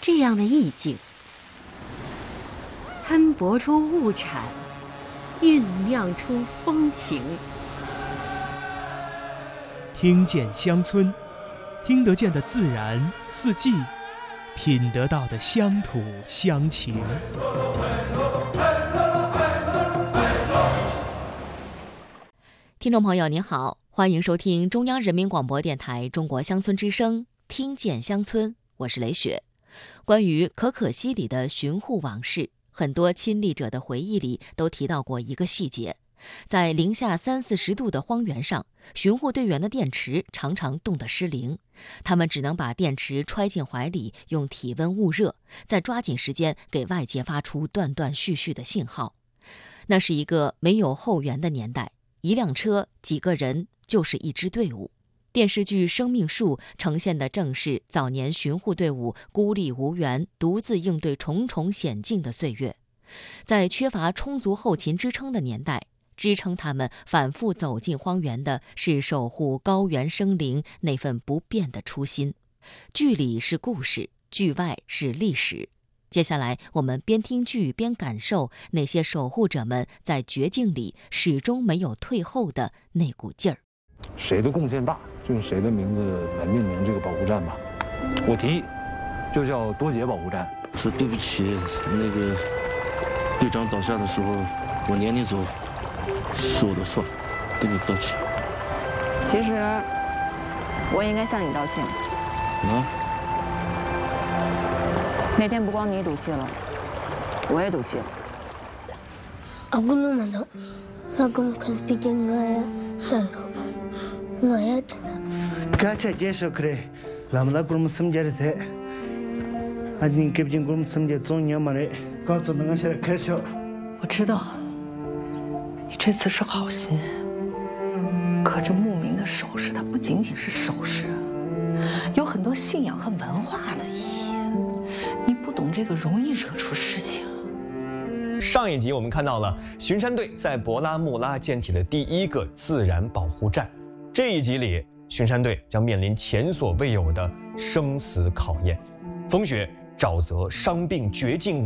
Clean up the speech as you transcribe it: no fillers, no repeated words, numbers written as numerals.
这样的意境，摊薄出物产，酝酿出风情。 听见乡村，听得见的自然四季，品得到的乡土乡情。 听众朋友您好，欢迎收听中央人民广播电台中国乡村之声，听见乡村，我是雷雪。关于可可西里的巡护往事，很多亲历者的回忆里都提到过一个细节，在零下30-40度的荒原上，巡护队员的电池常常冻得失灵，他们只能把电池揣进怀里，用体温捂热，再抓紧时间给外界发出断断续续的信号。那是一个没有后援的年代，一辆车，几个人，就是一支队伍。电视剧《生命树》呈现的正是早年巡护队伍孤立无援、独自应对重重险境的岁月。在缺乏充足后勤支撑的年代，支撑他们反复走进荒原的是守护高原生灵那份不变的初心。剧里是故事，剧外是历史。接下来我们边听剧边感受那些守护者们在绝境里始终没有退后的那股劲儿。 谁的贡献大，就用谁的名字来命名这个保护站吧。我提议，就叫多杰保护站。 说对不起，那个队长倒下的时候，我撵你走，是我的错，跟你道歉。 其实我应该向你道歉。那天不光你赌气了，我也赌气了。 Aku naman nagam kan pigin ngaya tanro ngaya tana. Kacha jesho kre, lamla kurum samjare se. Adin kebjin kurum samje zonya mare,告诉那个现在开销。 我知道，你这次是好心，可这牧民的首饰，它不仅仅是首饰，有很多信仰和文化的意义。你不懂这个，容易惹出事情。 上一集我们看到了巡山队在博拉木拉建起了第一个自然保护站，这一集里，巡山队将面临前所未有的生死考验。风雪、沼泽、伤病、绝境、